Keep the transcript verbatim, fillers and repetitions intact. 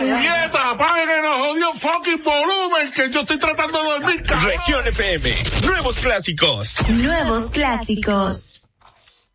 puñeta, apaguen el jodido fucking volumen, que yo estoy tratando de dormir, cabrón. Región F M, nuevos clásicos. Nuevos clásicos.